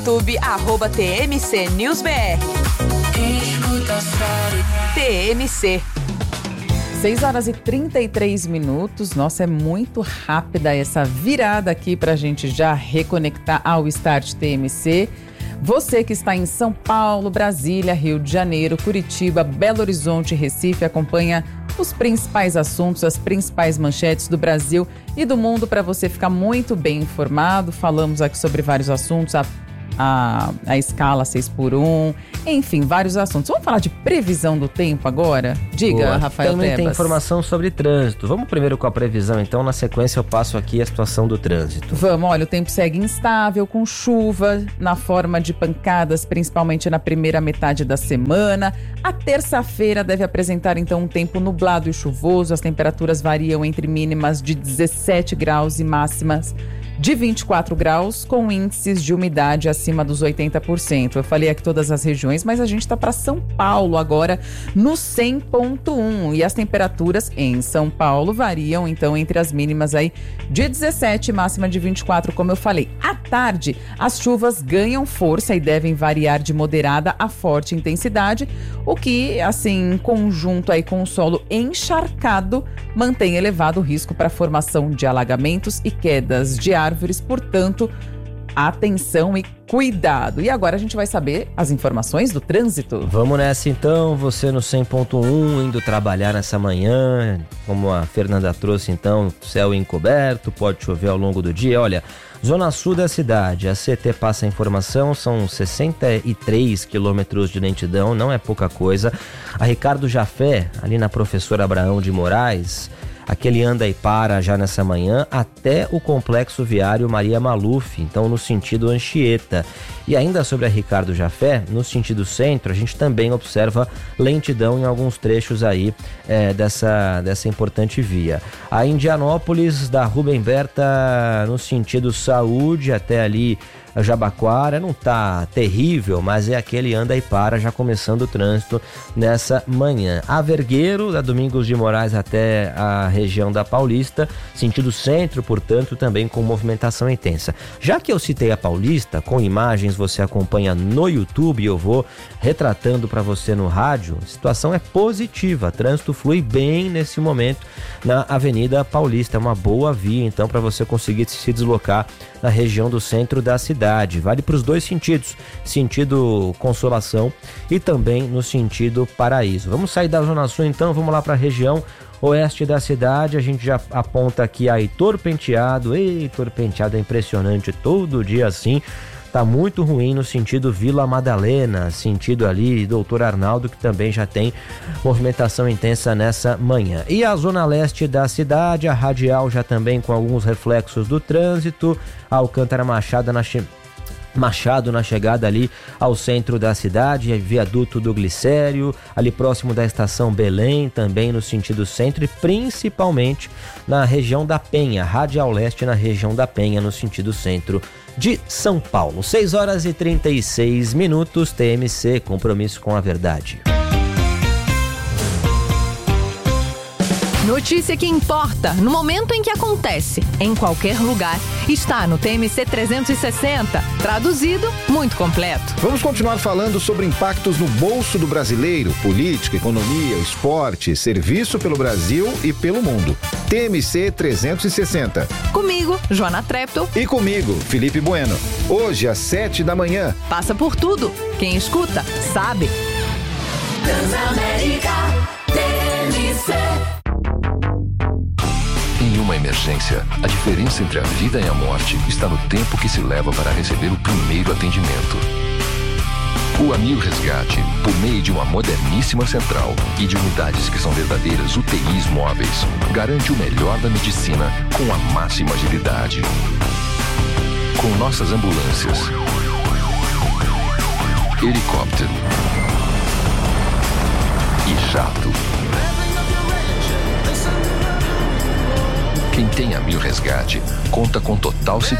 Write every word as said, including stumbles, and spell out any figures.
YouTube, arroba T M C News B R. T M C. seis horas e trinta e três minutos. Nossa, é muito rápida essa virada aqui pra gente já reconectar ao Start T M C. Você que está em São Paulo, Brasília, Rio de Janeiro, Curitiba, Belo Horizonte, Recife, acompanha os principais assuntos, as principais manchetes do Brasil e do mundo para você ficar muito bem informado. Falamos aqui sobre vários assuntos, a A, a escala seis por um, enfim, vários assuntos. Vamos falar de previsão do tempo agora? Diga, Boa. Rafael Também Tebas. tem informação sobre trânsito. Vamos primeiro com a previsão, então. Na sequência eu passo aqui a situação do trânsito. Vamos, olha, o tempo segue instável, com chuva na forma de pancadas, principalmente na primeira metade da semana. A terça-feira deve apresentar, então, um tempo nublado e chuvoso. As temperaturas variam entre mínimas de dezessete graus e máximas de vinte e quatro graus, com índices de umidade acima dos oitenta por cento. Eu falei aqui todas as regiões, mas a gente está para São Paulo agora, no cem ponto um. E as temperaturas em São Paulo variam, então, entre as mínimas aí de dezessete e máxima de vinte e quatro, como eu falei. À tarde, as chuvas ganham força e devem variar de moderada a forte intensidade, o que, assim, em conjunto aí com o solo encharcado, mantém elevado o risco para a formação de alagamentos e quedas de árvores. Portanto, atenção e cuidado. E agora a gente vai saber as informações do trânsito. Vamos nessa então, você no cem ponto um, indo trabalhar nessa manhã, como a Fernanda trouxe então, céu encoberto, pode chover ao longo do dia. Olha, Zona Sul da cidade, a C T passa a informação, são sessenta e três quilômetros de lentidão, não é pouca coisa. A Ricardo Jafé, ali na Professor Abraão de Moraes, aquele anda e para já nessa manhã até o complexo viário Maria Maluf, então no sentido Anchieta. E ainda sobre a Ricardo Jafé, no sentido centro, a gente também observa lentidão em alguns trechos aí é, dessa, dessa importante via. A Indianópolis, da Rubem Berta, no sentido saúde, até ali a Jabaquara, não tá terrível, mas é aquele anda e para, já começando o trânsito nessa manhã. A Vergueiro, da Domingos de Moraes até a região da Paulista, sentido centro, portanto, também com movimentação intensa. Já que eu citei a Paulista, com imagens você acompanha no YouTube, eu vou retratando para você no rádio, a situação é positiva, trânsito flui bem nesse momento na Avenida Paulista, é uma boa via, então, para você conseguir se deslocar na região do centro da cidade. Vale para os dois sentidos, sentido Consolação e também no sentido Paraíso. Vamos sair da Zona Sul então, vamos lá para a região oeste da cidade. A gente já aponta aqui a Heitor Penteado. Heitor Penteado é impressionante, todo dia assim. Tá muito ruim no sentido Vila Madalena, sentido ali Doutor Arnaldo, que também já tem movimentação intensa nessa manhã. E a zona leste da cidade, a radial já também com alguns reflexos do trânsito, a Alcântara Machado na che... Machado na chegada ali ao centro da cidade, viaduto do Glicério, ali próximo da estação Belém, também no sentido centro, e principalmente na região da Penha, radial leste na região da Penha, no sentido centro de São Paulo. seis horas e trinta e seis minutos, T M C, compromisso com a verdade. Notícia que importa, no momento em que acontece, em qualquer lugar, está no T M C trezentos e sessenta, traduzido, muito completo. Vamos continuar falando sobre impactos no bolso do brasileiro, política, economia, esporte, serviço pelo Brasil e pelo mundo. T M C trezentos e sessenta. Comigo, Joana Treptow. E comigo, Felipe Bueno. Hoje, às sete da manhã. Passa por tudo. Quem escuta, sabe. Transamérica T M C. Em uma emergência, a diferença entre a vida e a morte está no tempo que se leva para receber o primeiro atendimento. O Amil Resgate, por meio de uma moderníssima central e de unidades que são verdadeiras U T Is móveis, garante o melhor da medicina com a máxima agilidade. Com nossas ambulâncias, helicóptero e jato. Quem tem Amil Resgate conta com total segurança.